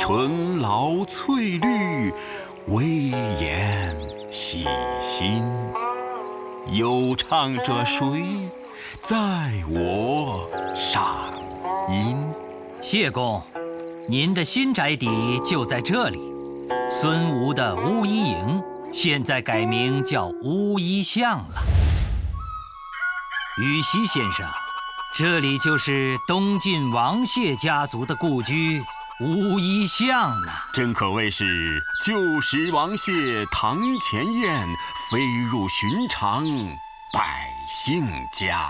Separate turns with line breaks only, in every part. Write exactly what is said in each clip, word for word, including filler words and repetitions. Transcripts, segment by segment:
春老翠绿，微言细心。又唱着谁在我上音？
谢公，您的新宅邸就在这里。孙吴的巫医营现在改名叫巫医巷了。羽西先生，这里就是东晋王谢家族的故居巫医巷呢。
真可谓是旧时王谢堂前燕，飞入寻常百姓家。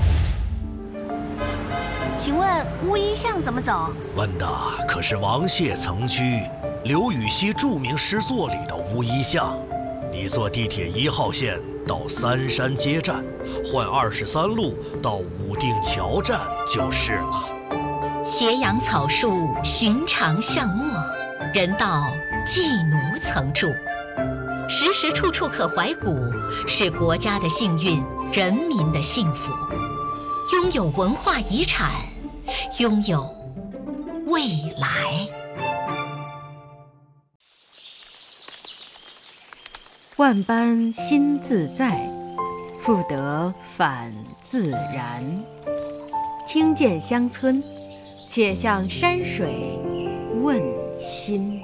请问巫医巷怎么走？
问的可是王谢曾居刘禹锡著名诗作里的巫医巷。你坐地铁一号线到三山街站，换二十三路到武定桥站就是了。
斜阳草树，寻常巷陌，人道妓奴曾住，时时处处可怀古，是国家的幸运，人民的幸福。拥有文化遗产，拥有未来。
万般心自在，复得返自然。听见乡村，且向山水问心。